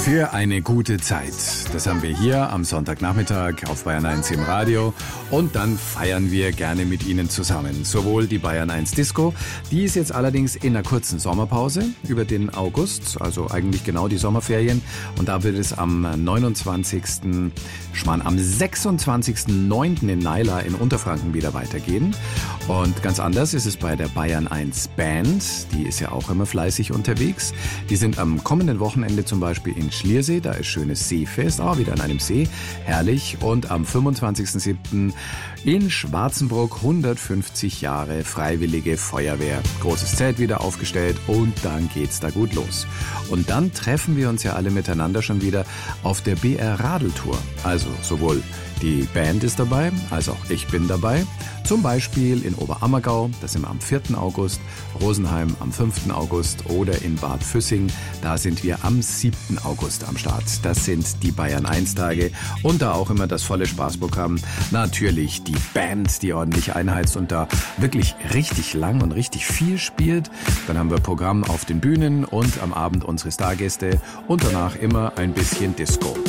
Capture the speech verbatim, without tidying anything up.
Für eine gute Zeit. Das haben wir hier am Sonntagnachmittag auf Bayern eins im Radio. Und dann feiern wir gerne mit Ihnen zusammen. Sowohl die Bayern eins Disco, die ist jetzt allerdings in einer kurzen Sommerpause über den August, also eigentlich genau die Sommerferien. Und da wird es am neunundzwanzigsten Schmarrn, am sechsundzwanzigsten neunten in Naila in Unterfranken wieder weitergehen. Und ganz anders ist es bei der Bayern eins Band. Die ist ja auch immer fleißig unterwegs. Die sind am kommenden Wochenende zum Beispiel in Schliersee, da ist schönes Seefest, auch wieder an einem See, herrlich. Und am fünfundzwanzigsten siebten in Schwarzenbruck hundertfünfzig Jahre Freiwillige Feuerwehr. Großes Zelt wieder aufgestellt und dann geht's da gut los. Und dann treffen wir uns ja alle miteinander schon wieder auf der B R Radeltour. Also sowohl die Band ist dabei, als auch ich bin dabei. Zum Beispiel in Oberammergau, das sind wir am vierten August, Rosenheim am fünften August oder in Bad Füssing, da sind wir am siebten August am Start. Das sind die Bayern eins Tage und da auch immer das volle Spaßprogramm. Natürlich die Band, die ordentlich einheizt und da wirklich richtig lang und richtig viel spielt. Dann haben wir Programm auf den Bühnen und am Abend unsere Stargäste und danach immer ein bisschen Disco.